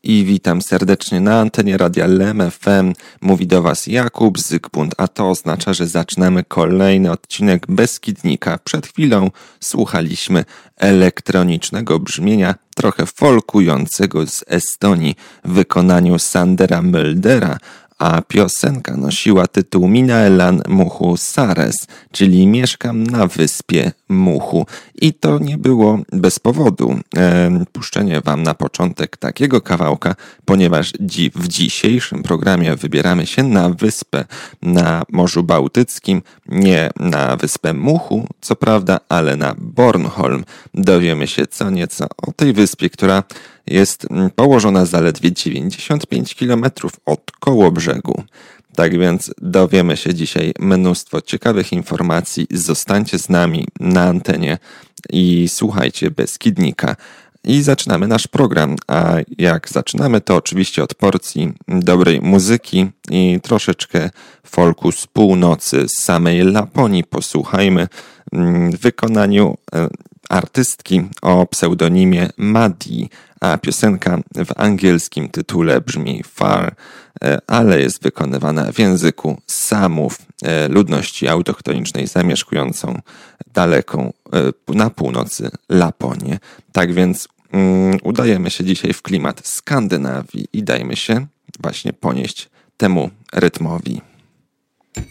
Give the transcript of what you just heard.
i witam serdecznie na antenie Radia LEM FM. Mówi do Was Jakub Zygmunt, a to oznacza, że zaczynamy kolejny odcinek Beskidnika. Przed chwilą słuchaliśmy elektronicznego brzmienia, trochę folkującego z Estonii w wykonaniu Sandera Möldera, a piosenka nosiła tytuł Minaelan Muhu Sares, czyli mieszkam na wyspie Muhu. I to nie było bez powodu. Puszczenie Wam na początek takiego kawałka, ponieważ w dzisiejszym programie wybieramy się na wyspę na Morzu Bałtyckim, nie na wyspę Muhu, co prawda, ale na Bornholm. Dowiemy się co nieco o tej wyspie, która jest położona zaledwie 95 km od kołobrzegu. Tak więc dowiemy się dzisiaj mnóstwo ciekawych informacji. Zostańcie z nami na antenie i słuchajcie Beskidnika. I zaczynamy nasz program, a jak zaczynamy, to oczywiście od porcji dobrej muzyki i troszeczkę folku z północy, z samej Laponii posłuchajmy w wykonaniu artystki o pseudonimie Maddie, a piosenka w angielskim tytule brzmi Far, ale jest wykonywana w języku Samów, ludności autochtonicznej zamieszkującą daleką na północy Laponię. Tak więc udajemy się dzisiaj w klimat Skandynawii i dajmy się właśnie ponieść temu rytmowi.